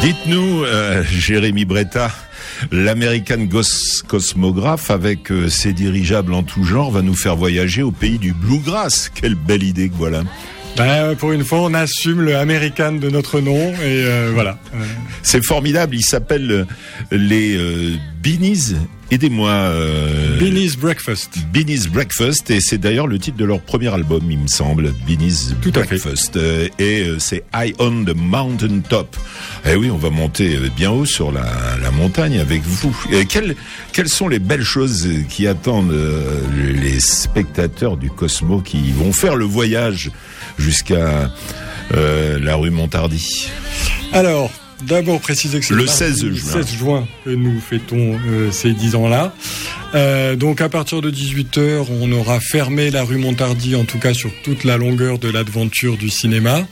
Dites-nous, Jérémy Bretta, l'American Cosmographe, avec ses dirigeables en tout genre, va nous faire voyager au pays du Bluegrass. Quelle belle idée que voilà. Pour une fois, on assume le American de notre nom et voilà. C'est formidable. Il s'appelle les Beanies. Aidez-moi. Beanies Breakfast. Beanies Breakfast, et c'est d'ailleurs le titre de leur premier album, il me semble. Beanies Breakfast. Et c'est High on the Mountain Top. Eh oui, on va monter bien haut sur la montagne avec vous. Et quelles sont les belles choses qui attendent les spectateurs du Cosmo qui vont faire le voyage jusqu'à la rue Montardi? Alors, d'abord préciser que c'est le 16 juin que nous fêtons ces 10 ans-là. Donc à partir de 18h, on aura fermé la rue Montardi, en tout cas sur toute la longueur de l'aventure du cinéma,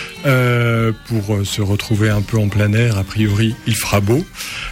pour se retrouver un peu en plein air. A priori, il fera beau.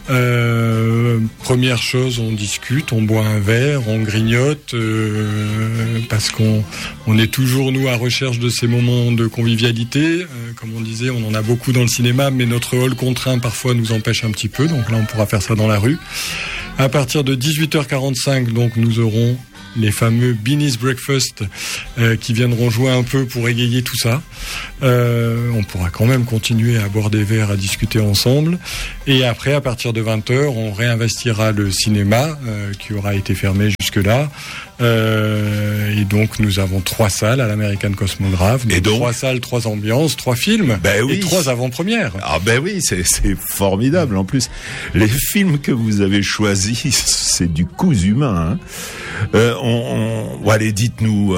Première chose, on discute, on boit un verre, on grignote, parce qu'on est toujours, nous, à recherche de ces moments de convivialité. Comme on disait, on en a beaucoup dans le cinéma, mais notre hall contraint parfois nous empêche un petit peu, donc là on pourra faire ça dans la rue. À partir de 18h45, donc, nous aurons les fameux Beanies Breakfast qui viendront jouer un peu pour égayer tout ça. On pourra quand même continuer à boire des verres, à discuter ensemble. Et après, à partir de 20h, on réinvestira le cinéma qui aura été fermé jusque-là. Et donc, nous avons 3 salles à l'American Cosmographe. Et donc 3 salles, 3 ambiances, 3 films et 3 avant-premières. Ah ben oui, c'est formidable. En plus, les films que vous avez choisis, c'est du cousu humain. Allez, dites-nous.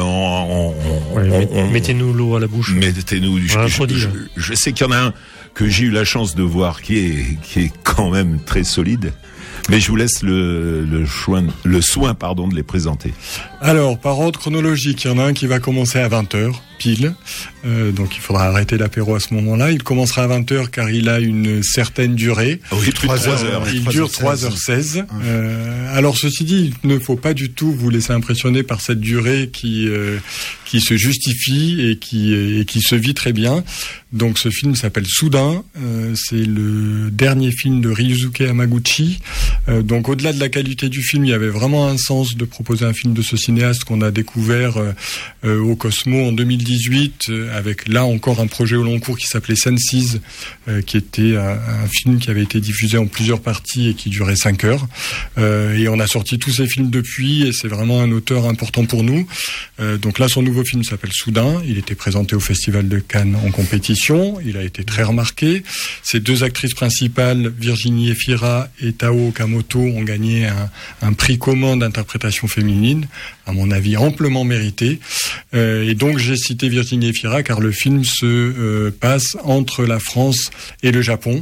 Mettez-nous l'eau à la bouche. Mettez-nous. Je sais qu'il y en a un que j'ai eu la chance de voir qui est quand même très solide. Mais je vous laisse le soin de les présenter. Alors, par ordre chronologique, il y en a un qui va commencer à 20h, pile. Donc, il faudra arrêter l'apéro à ce moment-là. Il commencera à 20h car il a une certaine durée. Oui, 3 heures. Il dure 3h16. Alors, ceci dit, il ne faut pas du tout vous laisser impressionner par cette durée qui se justifie et qui se vit très bien. Donc, ce film s'appelle Soudain. C'est le dernier film de Ryusuke Hamaguchi. Donc, au-delà de la qualité du film, il y avait vraiment un sens de proposer un film de ce cinéaste qu'on a découvert au Cosmo en 2018, avec là encore un projet au long cours qui s'appelait Senses, qui était un film qui avait été diffusé en plusieurs parties et qui durait 5 heures. Et on a sorti tous ces films depuis, et c'est vraiment un auteur important pour nous. Donc là, son nouveau film s'appelle Soudain. Il était présenté au Festival de Cannes en compétition. Il a été très remarqué. Ses 2 actrices principales, Virginie Efira et Tao Okamoto, ont gagné un prix commun d'interprétation féminine, à mon avis amplement mérité. Et donc j'ai cité Virginie Efira car le film se passe entre la France et le Japon.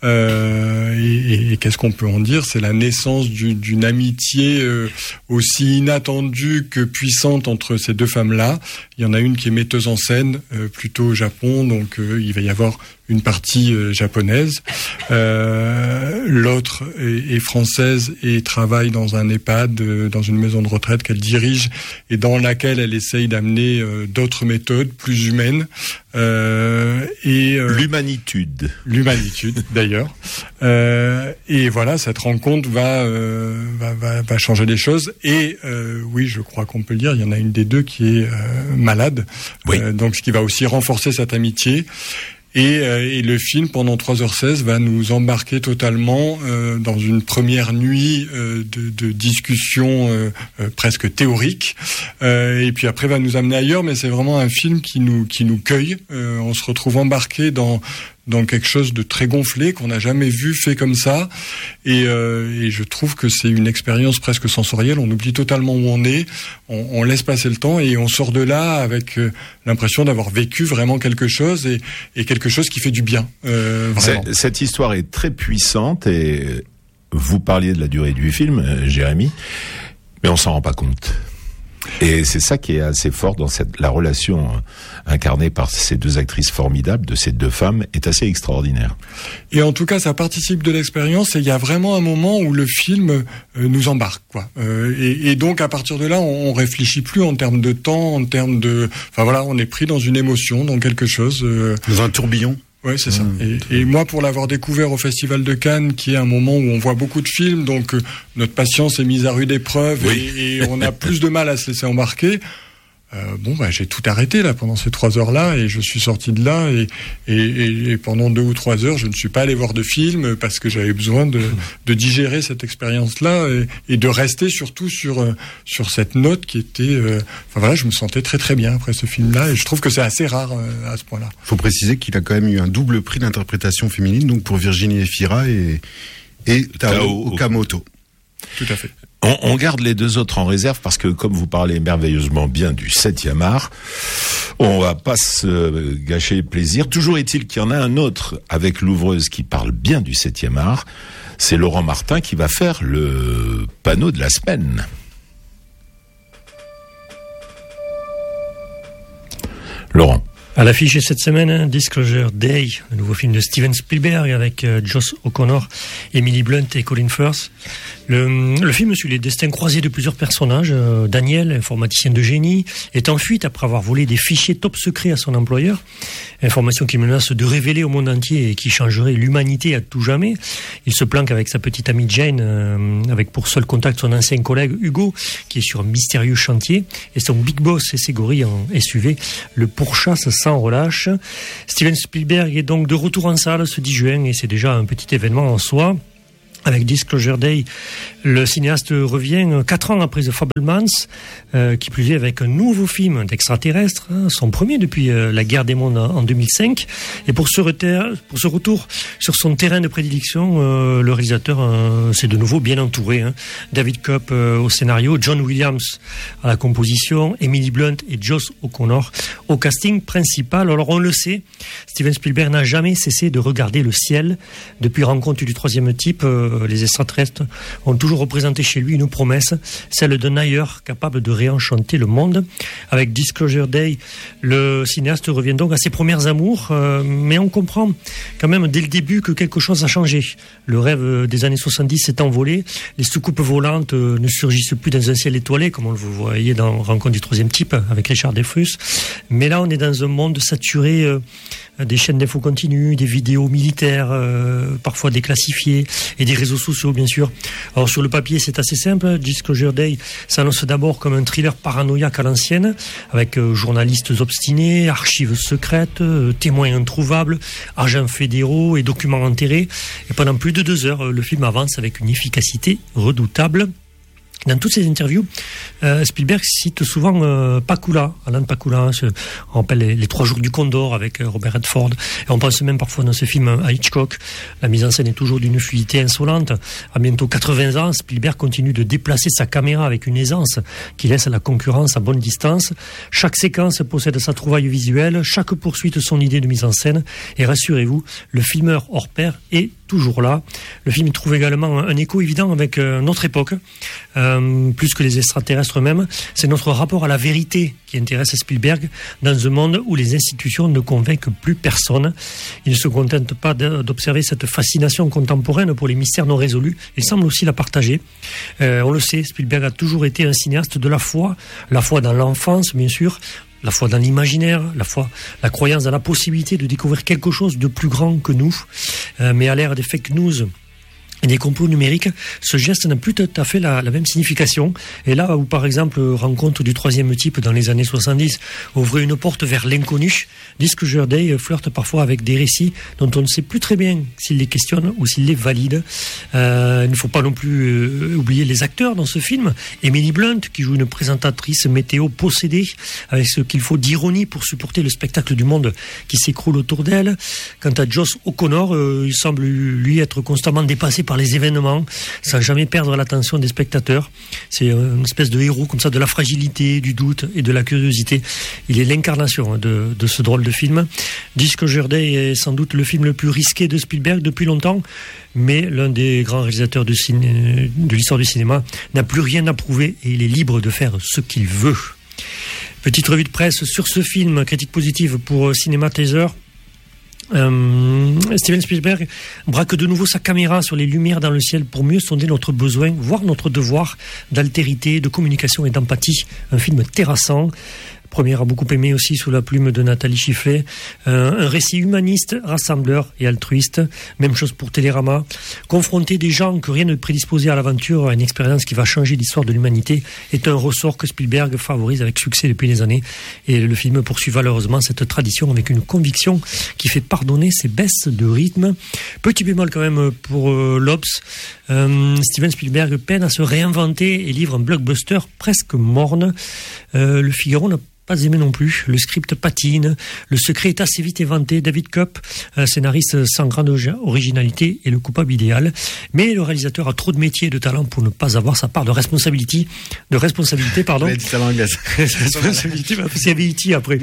Et qu'est-ce qu'on peut en dire? C'est la naissance d'une amitié aussi inattendue que puissante entre ces 2 femmes-là. Il y en a une qui est metteuse en scène, plutôt au Japon, donc il va y avoir une partie japonaise. L'autre est française et travaille dans un EHPAD, dans une maison de retraite qu'elle dirige et dans laquelle elle essaye d'amener d'autres méthodes plus humaines. L'humanitude d'ailleurs. Et voilà, cette rencontre va changer les choses. Et oui, je crois qu'on peut le dire, il y en a une des 2 qui est malade. Oui. Donc ce qui va aussi renforcer cette amitié. Et le film, pendant 3h16, va nous embarquer totalement dans une première nuit de discussion presque théorique. Et puis après, va nous amener ailleurs, mais c'est vraiment un film qui nous cueille. On se retrouve embarqué dans quelque chose de très gonflé qu'on n'a jamais vu fait comme ça, et je trouve que c'est une expérience presque sensorielle. On oublie totalement où on est, on laisse passer le temps et on sort de là avec l'impression d'avoir vécu vraiment quelque chose et quelque chose qui fait du bien. Vraiment. Cette histoire est très puissante et vous parliez de la durée du film, Jérémy, mais on s'en rend pas compte. Et c'est ça qui est assez fort dans la relation incarnée par ces 2 actrices formidables, de ces 2 femmes, est assez extraordinaire. Et en tout cas, ça participe de l'expérience et il y a vraiment un moment où le film nous embarque, quoi. Et donc, à partir de là, on réfléchit plus en termes de temps, en termes de... Enfin voilà, on est pris dans une émotion, dans quelque chose... Dans un tourbillon. Ouais, c'est ça. Et moi, pour l'avoir découvert au Festival de Cannes, qui est un moment où on voit beaucoup de films, donc notre patience est mise à rude épreuve et on a plus de mal à se laisser embarquer. J'ai tout arrêté là pendant ces 3 heures-là et je suis sorti de là et pendant 2 ou 3 heures, je ne suis pas allé voir de film parce que j'avais besoin de digérer cette expérience-là et de rester surtout sur cette note qui était. Je me sentais très très bien après ce film-là et je trouve que c'est assez rare à ce point-là. Il faut préciser qu'il a quand même eu un double prix d'interprétation féminine, donc pour Virginie Efira et Tao Okamoto. Tout à fait. On garde les 2 autres en réserve parce que comme vous parlez merveilleusement bien du 7e art, on va pas se gâcher le plaisir. Toujours est-il qu'il y en a un autre avec l'ouvreuse qui parle bien du 7e art. C'est Laurent Martin qui va faire le panneau de la semaine. Laurent. À l'affiche cette semaine, Disclosure Day, le nouveau film de Steven Spielberg avec Josh O'Connor, Emily Blunt et Colin Firth. Le film suit les destins croisés de plusieurs personnages. Daniel, informaticien de génie, est en fuite après avoir volé des fichiers top secrets à son employeur. Information qui menace de révéler au monde entier et qui changerait l'humanité à tout jamais. Il se planque avec sa petite amie Jane, avec pour seul contact son ancien collègue Hugo, qui est sur un mystérieux chantier. Et son big boss et ses gorilles en SUV le pourchassent sans relâche. Steven Spielberg est donc de retour en salle ce 10 juin et c'est déjà un petit événement en soi. Avec Disclosure Day, le cinéaste revient 4 ans après The Fabelmans, qui plus est avec un nouveau film d'extraterrestre, son premier depuis la guerre des mondes en 2005. Et pour ce retour sur son terrain de prédilection, le réalisateur s'est de nouveau bien entouré. David Koepp au scénario, John Williams à la composition, Emily Blunt et Josh O'Connor au casting principal. Alors on le sait, Steven Spielberg n'a jamais cessé de regarder le ciel. Depuis Rencontre du troisième type, les extraterrestres ont toujours représenté chez lui une promesse, celle d'un ailleurs capable de réenchanter le monde. Avec Disclosure Day, le cinéaste revient donc à ses premières amours, mais on comprend quand même dès le début que quelque chose a changé. Le rêve des années 70 s'est envolé, les soucoupes volantes ne surgissent plus dans un ciel étoilé, comme on le voyait dans Rencontre du troisième type avec Richard Dreyfuss, mais là on est dans un monde saturé des chaînes d'infos continues, des vidéos militaires, parfois déclassifiées, et des réseaux sociaux, bien sûr. Alors, sur le papier, c'est assez simple. Disclosure Day s'annonce d'abord comme un thriller paranoïaque à l'ancienne, avec journalistes obstinés, archives secrètes, témoins introuvables, agents fédéraux et documents enterrés. Et pendant plus de 2 heures, le film avance avec une efficacité redoutable. Dans toutes ces interviews, Spielberg cite souvent Pakula, Alan Pakula. On rappelle les 3 jours du Condor avec Robert Redford. Et on pense même parfois dans ce film à Hitchcock. La mise en scène est toujours d'une fluidité insolente. À bientôt 80 ans, Spielberg continue de déplacer sa caméra avec une aisance qui laisse la concurrence à bonne distance. Chaque séquence possède sa trouvaille visuelle, chaque poursuite son idée de mise en scène. Et rassurez-vous, le filmeur hors pair est toujours là. Le film trouve également un écho évident avec notre époque, plus que les extraterrestres eux-mêmes. C'est notre rapport à la vérité qui intéresse Spielberg dans un monde où les institutions ne convainquent plus personne. Il ne se contente pas d'observer cette fascination contemporaine pour les mystères non résolus, il semble aussi la partager. On le sait, Spielberg a toujours été un cinéaste de la foi dans l'enfance, bien sûr, la foi dans l'imaginaire, la croyance dans la possibilité de découvrir quelque chose de plus grand que nous. Mais à l'ère des fake news et des complots numériques, ce geste n'a plus tout à fait la même signification. Et là où, par exemple, Rencontre du troisième type dans les années 70 ouvrait une porte vers l'inconnu, Disclosure Day flirte parfois avec des récits dont on ne sait plus très bien s'il les questionne ou s'il les valide. Il ne faut pas non plus oublier les acteurs dans ce film. Emily Blunt, qui joue une présentatrice météo possédée, avec ce qu'il faut d'ironie pour supporter le spectacle du monde qui s'écroule autour d'elle. Quant à Josh O'Connor, il semble lui être constamment dépassé par les événements, sans jamais perdre l'attention des spectateurs. C'est une espèce de héros comme ça, de la fragilité, du doute et de la curiosité. Il est l'incarnation de ce drôle de film. Disclosure Day est sans doute le film le plus risqué de Spielberg depuis longtemps, mais l'un des grands réalisateurs de l'histoire du cinéma n'a plus rien à prouver et il est libre de faire ce qu'il veut. Petite revue de presse sur ce film, critique positive pour Cinema Taser. Steven Spielberg braque de nouveau sa caméra sur les lumières dans le ciel pour mieux sonder notre besoin, voire notre devoir d'altérité, de communication et d'empathie. Un film terrassant, Première a beaucoup aimé aussi sous la plume de Nathalie Chifflet. Un récit humaniste, rassembleur et altruiste. Même chose pour Télérama. Confronter des gens que rien ne prédisposait à l'aventure, à une expérience qui va changer l'histoire de l'humanité, est un ressort que Spielberg favorise avec succès depuis des années. Et le film poursuit valeureusement cette tradition avec une conviction qui fait pardonner ses baisses de rythme. Petit bémol quand même pour l'Obs. Steven Spielberg peine à se réinventer et livre un blockbuster presque morne. Le Figaro n'a pas aimé non plus. Le script patine. Le secret est assez vite éventé. David Koepp, scénariste sans grande originalité, est le coupable idéal. Mais le réalisateur a trop de métier et de talent pour ne pas avoir sa part de responsabilité. Pardon. Responsabilité, parce qu'il y avait E.T. après.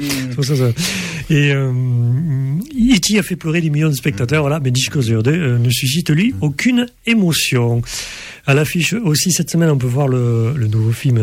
Et E.T. a fait pleurer des millions de spectateurs. Voilà, mais Disco Zero ne suscite lui aucune émotion. À l'affiche aussi cette semaine, on peut voir le nouveau film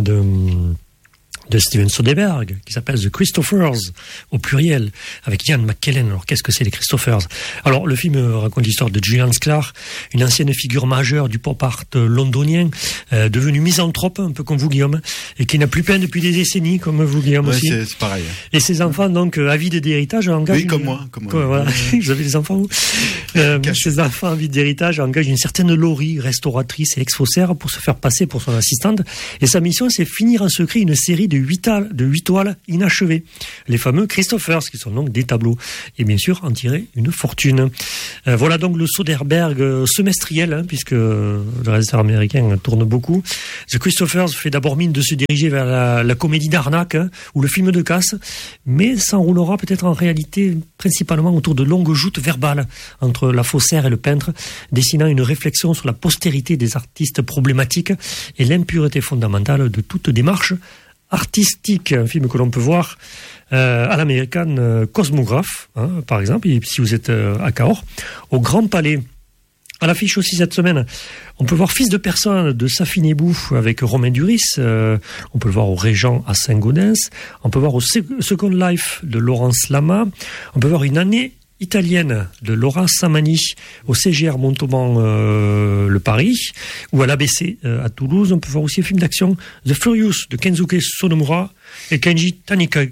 de Steven Soderbergh, qui s'appelle The Christophers, au pluriel, avec Ian McKellen. Alors, qu'est-ce que c'est les Christophers? Alors, le film raconte l'histoire de Julian Sklar, une ancienne figure majeure du pop art londonien, devenu misanthrope, un peu comme vous, Guillaume, et qui n'a plus peint depuis des décennies, comme vous, Guillaume, aussi. C'est pareil. Et ses enfants, donc, avides d'héritage, engagent... Oui, comme moi. Voilà. Vous avez des enfants, vous? Ses enfants avides d'héritage engagent une certaine Laurie, restauratrice et ex-faussaire, pour se faire passer pour son assistante. Et sa mission, c'est finir en secret une série de 8 toiles inachevées. Les fameux Christophers, qui sont donc des tableaux. Et bien sûr, en tirer une fortune. Voilà donc le Soderbergh semestriel, puisque le réalisateur américain tourne beaucoup. The Christophers fait d'abord mine de se diriger vers la comédie d'arnaque, ou le film de casse, mais s'enroulera peut-être en réalité principalement autour de longues joutes verbales entre la faussaire et le peintre, dessinant une réflexion sur la postérité des artistes problématiques et l'impureté fondamentale de toute démarche artistique. Un film que l'on peut voir à l'American Cosmograph, par exemple, et si vous êtes à Cahors, au Grand Palais. À l'affiche aussi cette semaine, on peut voir Fils de personne de Safi Nebou avec Romain Duris, on peut le voir au Régent à Saint-Gaudens, on peut voir au Second Life de Laurence Lama, on peut voir Une année italienne de Laura Samani au CGR Montauban le Paris, ou à l'ABC à Toulouse. On peut voir aussi un film d'action The Furious de Kensuke Sonomura et Kenji Tanikagi.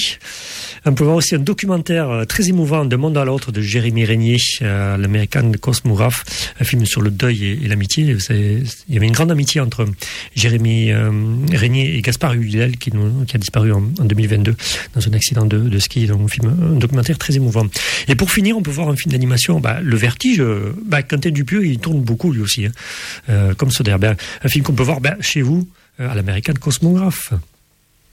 On peut voir aussi un documentaire très émouvant d'un monde à l'autre de Jérémy Régnier, l'American Cosmograph, un film sur le deuil et l'amitié. Il y avait une grande amitié entre Jérémy Régnier et Gaspard Ulliel qui a disparu en 2022 dans un accident de ski. Donc un documentaire très émouvant. Et pour finir, on peut voir un film d'animation, Le Vertige. Quentin Dupieux, il tourne beaucoup lui aussi, comme Soderbergh. Un film qu'on peut voir chez vous à l'American Cosmograph.